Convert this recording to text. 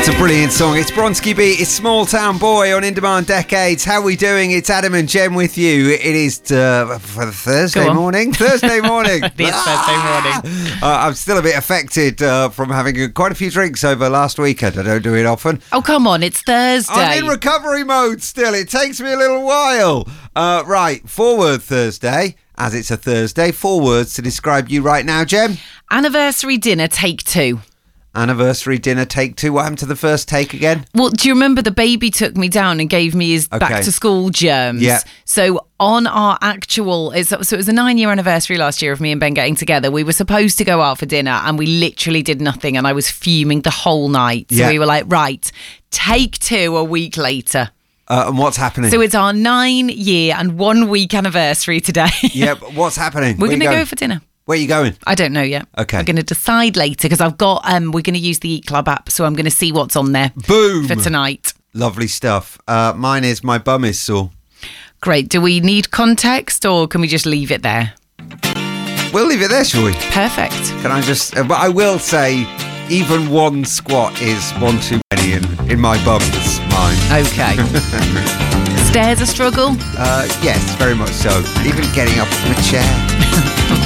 It's a brilliant song. It's Bronski Beat. It's Small Town Boy on In Demand Decades. How are we doing? It's Adam and Jem with you. It is for Thursday morning. Thursday morning. It is Thursday morning. I'm still a bit affected from having quite a few drinks over last weekend. I don't do it often. Oh, come on. It's Thursday. I'm in recovery mode still. It takes me a little while. Right. 4-word Thursday. As it's a Thursday, 4 words to describe you right now, Jem. Anniversary dinner, take 2. Anniversary dinner, take 2. What happened to the first take again? Well, do you remember the baby took me down and gave me his back to school germs? Yeah. So on our actual, so it was a 9-year anniversary last year of me and Ben getting together. We were supposed to go out for dinner and we literally did nothing, and I was fuming the whole night. So we were like, right, take 2 a week later. And what's happening? So it's our 9-year and 1 week anniversary today. Yeah, but what's happening? We're going to go for dinner. Where are you going? I don't know yet. Okay. I'm going to decide later because I've got, we're going to use the Eat Club app, so I'm going to see what's on there. Boom. For tonight. Lovely stuff. Mine is my bum is sore. Great. Do we need context or can we just leave it there? We'll leave it there, shall we? Perfect. Can I just, but I will say, even one squat is one too many in my bum. It's mine. Okay. Stairs a struggle? Yes, very much so. Even getting up from a chair.